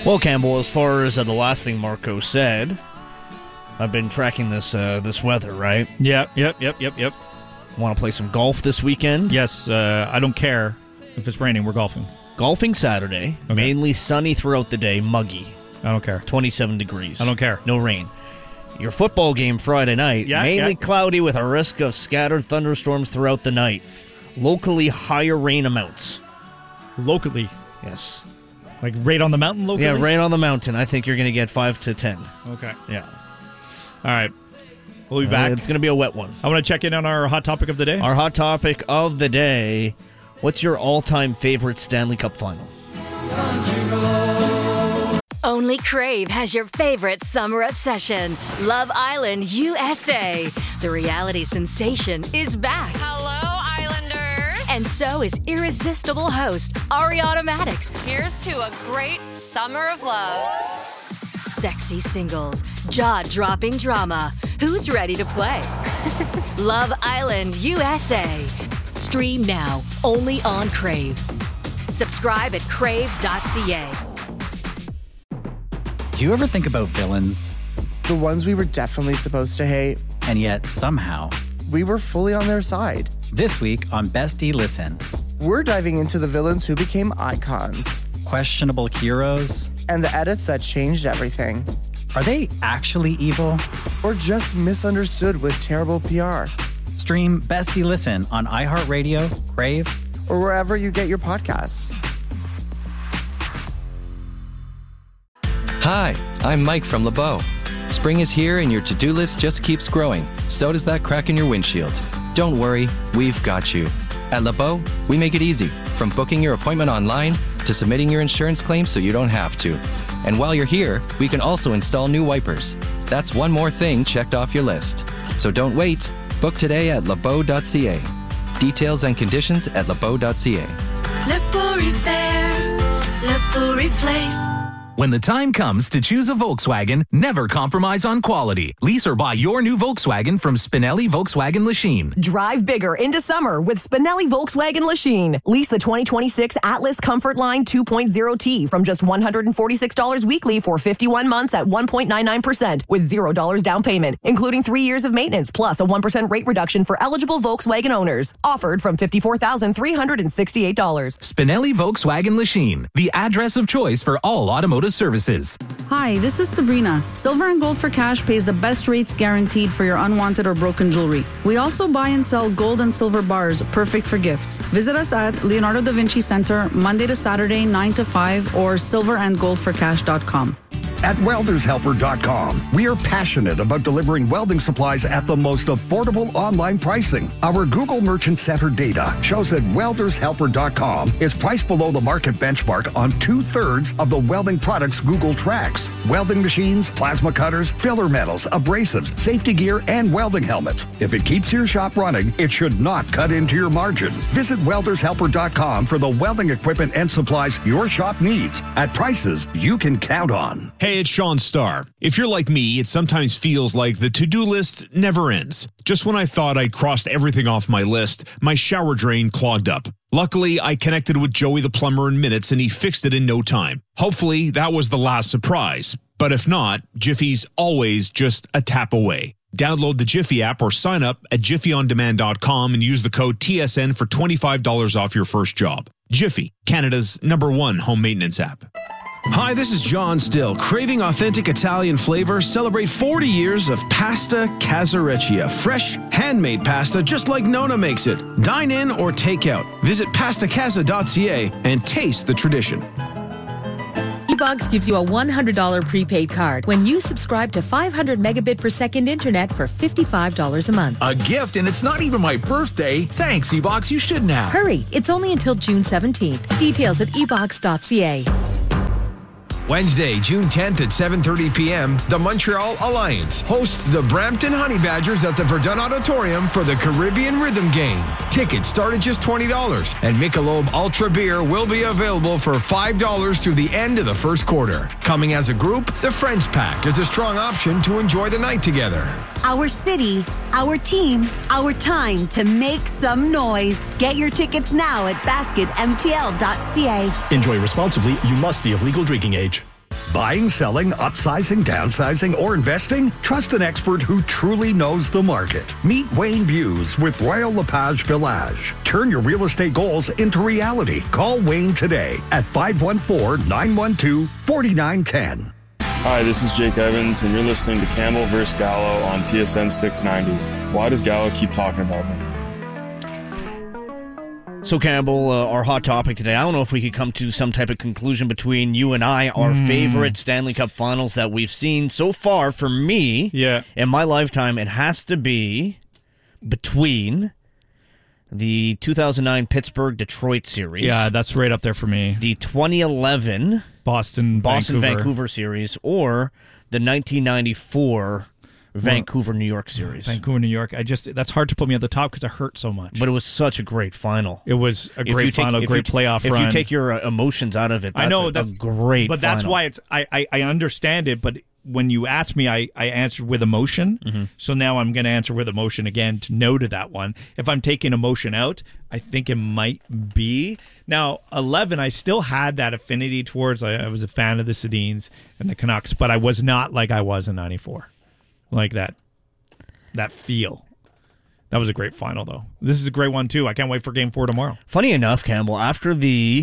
Well, Campbell, as far as the last thing Marco said, I've been tracking this weather, right? Yep. Want to play some golf this weekend? Yes, I don't care if it's raining. We're golfing. Golfing Saturday, Okay. Mainly sunny throughout the day, muggy. I don't care. 27 degrees. I don't care. No rain. Your football game Friday night, mainly cloudy with a risk of scattered thunderstorms throughout the night. Locally higher rain amounts. Locally? Yes. Like right on the mountain locally? Yeah, right on the mountain. I think you're going to get 5 to 10. Okay. Yeah. All right. We'll be back. It's going to be a wet one. I want to check in on our hot topic of the day. Our hot topic of the day, what's your all-time favorite Stanley Cup final? Only Crave has your favorite summer obsession, Love Island USA. The reality sensation is back. Hello, Islanders. And so is irresistible host Ariana Madix. Here's to a great summer of love. Sexy singles, jaw-dropping drama. Who's ready to play? Love Island USA. Stream now, only on Crave. Subscribe at crave.ca. Do you ever think about villains? The ones we were definitely supposed to hate. And yet, somehow, we were fully on their side. This week on Bestie Listen, we're diving into the villains who became icons. Questionable heroes. And the edits that changed everything. Are they actually evil? Or just misunderstood with terrible PR? Stream Bestie Listen on iHeartRadio, Crave, or wherever you get your podcasts. Hi, I'm Mike from LeBeau. Spring is here and your to-do list just keeps growing. So does that crack in your windshield. Don't worry, we've got you. At LeBeau, we make it easy, from booking your appointment online to submitting your insurance claim so you don't have to. And while you're here, we can also install new wipers. That's one more thing checked off your list. So don't wait. Book today at lebeau.ca. Details and conditions at lebeau.ca. LeBeau Repair, LeBeau Replace. When the time comes to choose a Volkswagen, never compromise on quality. Lease or buy your new Volkswagen from Spinelli Volkswagen Lachine. Drive bigger into summer with Spinelli Volkswagen Lachine. Lease the 2026 Atlas Comfort Line 2.0T from just $146 weekly for 51 months at 1.99% with $0 down payment, including 3 years of maintenance plus a 1% rate reduction for eligible Volkswagen owners. Offered from $54,368. Spinelli Volkswagen Lachine, the address of choice for all automotive services. Hi, this is Sabrina. Silver and Gold for Cash pays the best rates guaranteed for your unwanted or broken jewelry. We also buy and sell gold and silver bars, perfect for gifts. Visit us at Leonardo da Vinci Center, Monday to Saturday, 9 to 5, or silverandgoldforcash.com. At weldershelper.com, we are passionate about delivering welding supplies at the most affordable online pricing. Our Google Merchant Center data shows that weldershelper.com is priced below the market benchmark on 2/3 of the welding products Google tracks. Welding machines, plasma cutters, filler metals, abrasives, safety gear, and welding helmets. If it keeps your shop running, it should not cut into your margin. Visit weldershelper.com for the welding equipment and supplies your shop needs at prices you can count on. Hey, it's Sean Starr. If you're like me, it sometimes feels like the to-do list never ends. Just when I thought I'd crossed everything off my list, my shower drain clogged up. Luckily, I connected with Joey the plumber in minutes and he fixed it in no time. Hopefully, that was the last surprise. But if not, Jiffy's always just a tap away. Download the Jiffy app or sign up at jiffyondemand.com and use the code TSN for $25 off your first job. Jiffy, Canada's #1 home maintenance app. Hi, this is John Still. Craving authentic Italian flavor? Celebrate 40 years of Pasta Casareccia. Fresh, handmade pasta just like Nona makes it. Dine in or take out. Visit pastacasa.ca and taste the tradition. eBox gives you a $100 prepaid card when you subscribe to 500 megabit per second internet for $55 a month. A gift, and it's not even my birthday. Thanks, eBox. You should now. Hurry. It's only until June 17th. Details at ebox.ca. Wednesday, June 10th at 7:30 p.m., the Montreal Alliance hosts the Brampton Honey Badgers at the Verdun Auditorium for the Caribbean Rhythm Game. Tickets start at just $20, and Michelob Ultra Beer will be available for $5 through the end of the first quarter. Coming as a group, the Friends Pack is a strong option to enjoy the night together. Our city, our team, our time to make some noise. Get your tickets now at basketmtl.ca. Enjoy responsibly. You must be of legal drinking age. Buying, selling, upsizing, downsizing, or investing? Trust an expert who truly knows the market. Meet Wayne Buse with Royal LePage Village. Turn your real estate goals into reality. Call Wayne today at 514-912-4910. Hi, this is Jake Evans, and you're listening to Campbell vs. Gallo on TSN 690. Why does Gallo keep talking about me? So, Campbell, our hot topic today, I don't know if we could come to some type of conclusion between you and I, our favorite Stanley Cup finals that we've seen so far. For me, in my lifetime, it has to be between the 2009 Pittsburgh-Detroit series. Yeah, that's right up there for me. The 2011 Boston-Vancouver series, or the 1994 Vancouver-New York series. Vancouver-New York. That's hard to put me at the top because it hurt so much. But it was such a great final. It was a great final, great playoff run. If you take your emotions out of it, that's a great But final. that's why I understand it, but when you asked me, I answered with emotion. Mm-hmm. So now I'm going to answer with emotion again to no to that one. If I'm taking emotion out, I think it might be. Now, 11, I still had that affinity towards, I was a fan of the Sedins and the Canucks, but I was not like I was in 94. Like that feel. That was a great final, though. This is a great one, too. I can't wait for Game 4 tomorrow. Funny enough, Campbell, after the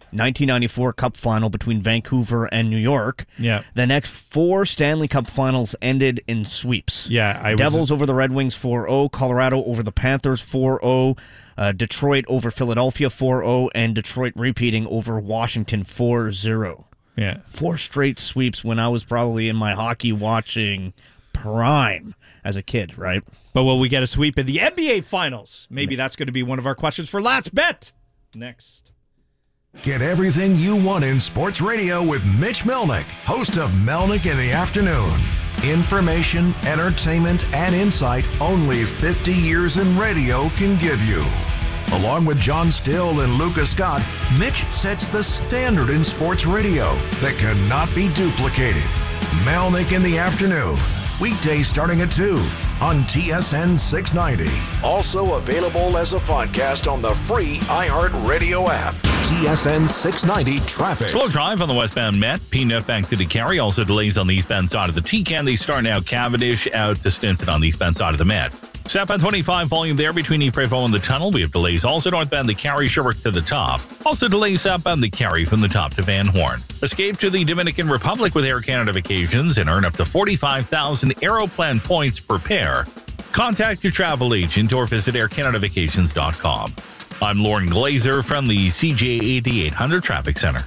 1994 Cup final between Vancouver and New York, the next 4 Stanley Cup finals ended in sweeps. Devils over the Red Wings 4-0, Colorado over the Panthers 4-0, Detroit over Philadelphia 4-0, and Detroit repeating over Washington 4-0. 4 straight sweeps when I was probably in my hockey watching prime as a kid, right? But will we get a sweep in the NBA Finals? Maybe that's going to be one of our questions for Last Bet. Next. Get everything you want in sports radio with Mitch Melnick, host of Melnick in the Afternoon. Information, entertainment, and insight only 50 years in radio can give you. Along with John Still and Lucas Scott, Mitch sets the standard in sports radio that cannot be duplicated. Melnick in the Afternoon. Weekdays starting at 2 on TSN 690. Also available as a podcast on the free iHeartRadio app. TSN 690 traffic. Slow drive on the westbound Met. Peanut back to DeCarry. Also delays on the eastbound side of the T-Can. They start now Cavendish out to Stinson on the eastbound side of the Met. Southbound 25 volume there between Ypres and the tunnel. We have delays also northbound the Carry Sherbrooke to the top. Also delays southbound the Carry from the top to Van Horn. Escape to the Dominican Republic with Air Canada Vacations and earn up to 45,000 Aeroplan points per pair. Contact your travel agent or visit aircanadavacations.com. I'm Lauren Glazer from the CJA 8800 Traffic Center.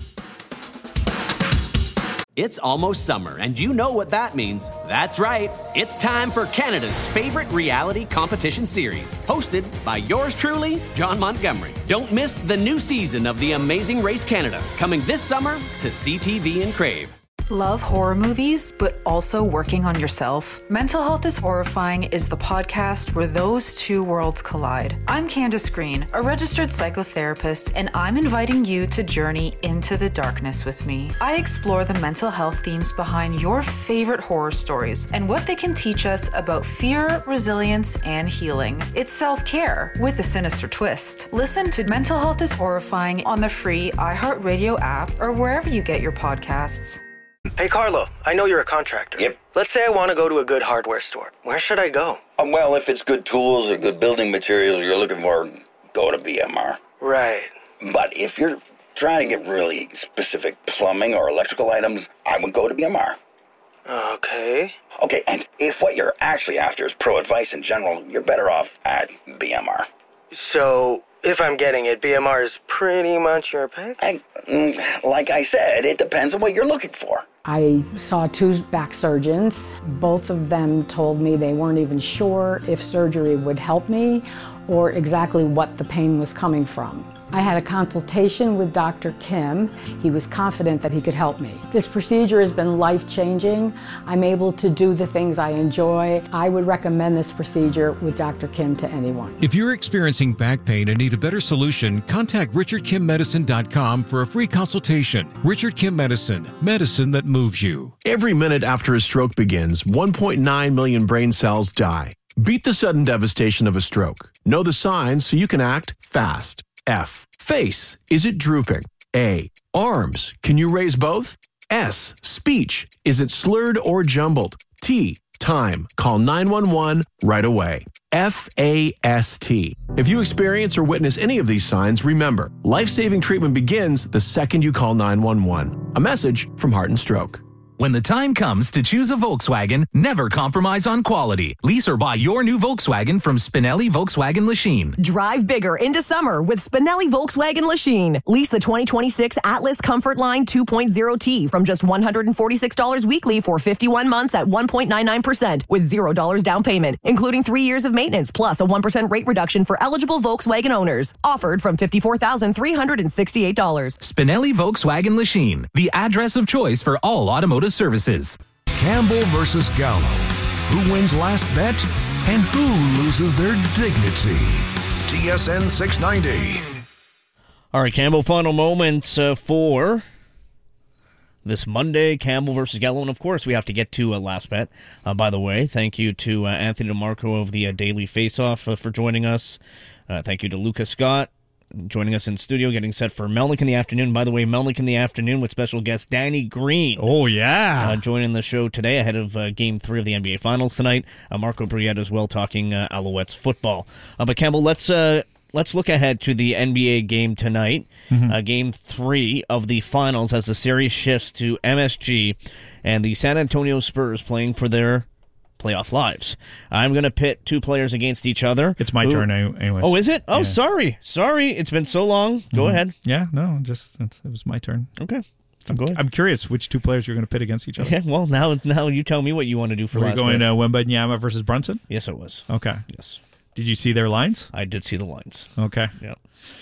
It's almost summer, and you know what that means. That's right. It's time for Canada's favorite reality competition series, hosted by yours truly, John Montgomery. Don't miss the new season of The Amazing Race Canada, coming this summer to CTV and Crave. Love horror movies, but also working on yourself? Mental Health is Horrifying is the podcast where those two worlds collide. I'm Candace Green, a registered psychotherapist, and I'm inviting you to journey into the darkness with me. I explore the mental health themes behind your favorite horror stories and what they can teach us about fear, resilience, and healing. It's self-care with a sinister twist. Listen to Mental Health is Horrifying on the free iHeartRadio app or wherever you get your podcasts. Hey, Carlo, I know you're a contractor. Yep. Let's say I want to go to a good hardware store. Where should I go? Well, if it's good tools or good building materials you're looking for, go to BMR. Right. But if you're trying to get really specific plumbing or electrical items, I would go to BMR. Okay. Okay, and if what you're actually after is pro advice in general, you're better off at BMR. So, if I'm getting it, BMR is pretty much your pick? Like I said, it depends on what you're looking for. I saw 2 back surgeons. Both of them told me they weren't even sure if surgery would help me or exactly what the pain was coming from. I had a consultation with Dr. Kim. He was confident that he could help me. This procedure has been life-changing. I'm able to do the things I enjoy. I would recommend this procedure with Dr. Kim to anyone. If you're experiencing back pain and need a better solution, contact RichardKimMedicine.com for a free consultation. Richard Kim Medicine, medicine that moves you. Every minute after a stroke begins, 1.9 million brain cells die. Beat the sudden devastation of a stroke. Know the signs so you can act fast. F. Face. Is it drooping? A. Arms. Can you raise both? S, speech. Is it slurred or jumbled? T, time. Call 911 right away. FAST. If you experience or witness any of these signs, remember, life-saving treatment begins the second you call 911. A message from Heart and Stroke. When the time comes to choose a Volkswagen, never compromise on quality. Lease or buy your new Volkswagen from Spinelli Volkswagen Lachine. Drive bigger into summer with Spinelli Volkswagen Lachine. Lease the 2026 Atlas Comfort Line 2.0T from just $146 weekly for 51 months at 1.99% with $0 down payment, including 3 years of maintenance plus a 1% rate reduction for eligible Volkswagen owners. Offered from $54,368. Spinelli Volkswagen Lachine, the address of choice for all automotive services. Campbell versus Gallo. Who wins last bet and who loses their dignity? TSN 690. All right, Campbell, final moments for this Monday, Campbell versus Gallo. And, of course, we have to get to last bet. By the way, thank you to Anthony DeMarco of the Daily Faceoff for joining us. Thank you to Lucas Scott joining us in studio, getting set for Melnick in the Afternoon. By the way, Melnick in the Afternoon with special guest Danny Green. Oh, yeah. Joining the show today ahead of Game 3 of the NBA Finals tonight. Marco Briette as well, talking Alouettes football. But, Campbell, let's look ahead to the NBA game tonight. Game 3 of the Finals as the series shifts to MSG and the San Antonio Spurs playing for their playoff lives. I'm going to pit two players against each other. It's my turn anyways. Oh, is it? Oh, yeah. Sorry. It's been so long. Go ahead. Yeah, no, it was my turn. Okay. So go ahead. I'm curious which two players you're going to pit against each other. Yeah, well, now you tell me what you want to do for last We're going Wembanyama versus Brunson? Yes, it was. Okay. Yes. Did you see their lines? I did see the lines. Okay. Yeah.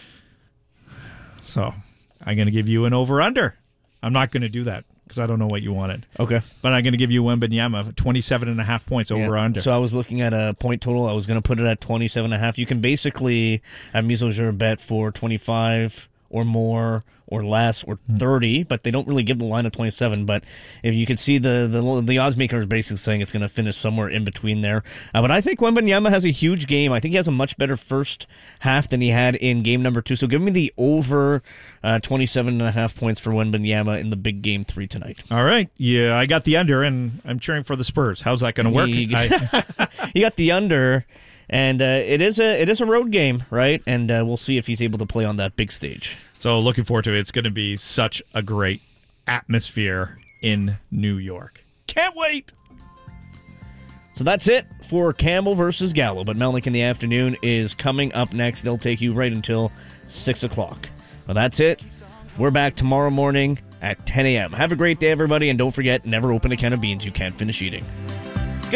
So, I'm going to give you an over-under. I'm not going to do that because I don't know what you wanted. Okay. But I'm going to give you Wembanyama 27.5 points over-under. So I was looking at a point total. I was going to put it at 27.5. You can basically at Misogeur bet for 25 or more or less or 30, but they don't really give the line of 27. But if you can see the odds maker is basically saying it's going to finish somewhere in between there. But I think Wembanyama has a huge game. I think he has a much better first half than he had in game number 2. So give me the over 27.5 points for Wembanyama in the big game 3 tonight. All right. Yeah, I got the under, and I'm cheering for the Spurs. How's that going to work? You got the under. And it is a road game, right? And we'll see if he's able to play on that big stage. So looking forward to it. It's going to be such a great atmosphere in New York. Can't wait. So that's it for Campbell versus Gallo. But Melnick in the Afternoon is coming up next. They'll take you right until 6 o'clock. Well, that's it. We're back tomorrow morning at 10 a.m. Have a great day, everybody. And don't forget, never open a can of beans you can't finish eating.